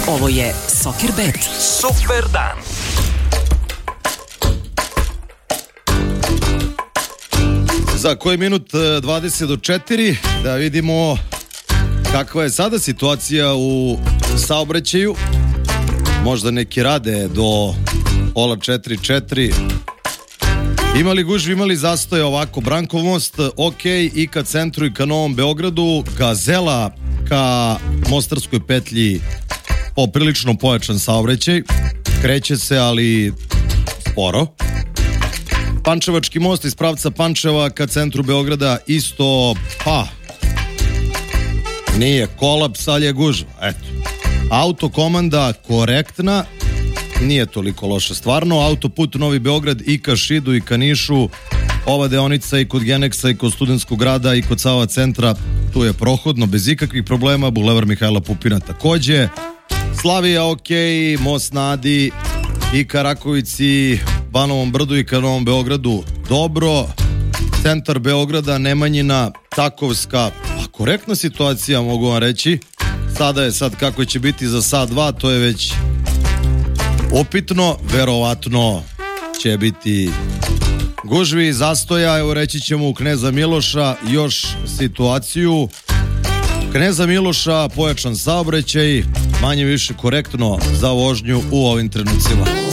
Ovo je Soccer Bet. Super dan. Za koji minut 20 do 4 da vidimo kakva je sada situacija u saobraćaju. Možda neki rade do pola 4. Imali gužvi, imali zastoje ovako. Brankov most, ok, i ka centru i ka Novom Beogradu. Gazela ka Mostarskoj petlji poprilično pojačan saobraćaj. Kreće se, ali sporo. Pančevački most iz pravca Pančeva ka centru Beograda isto, nije kolaps, ali je gužva. Eto. Autokomanda korektna, nije toliko loša stvarno. Autoput Novi Beograd i ka Šidu i ka Nišu, ova deonica i kod Geneksa i kod Studentskog grada i kod Sava centra, tu je prohodno bez ikakvih problema. Bulevar Mihajla Pupina takođe. Slavija ok, most na Adi i ka Rakovici, Banovom Brdu i ka Novom Beogradu dobro. Centar Beograda, Nemanjina, Takovska, korektna situacija, mogu vam reći. Sad kako će biti za sat, dva, to je već upitno. Verovatno će biti gužvi, zastoja. Evo reći ćemo u Kneza Miloša još situaciju. Kneza Miloša, pojačan saobraćaj, manje više korektno za vožnju u ovim trenucima.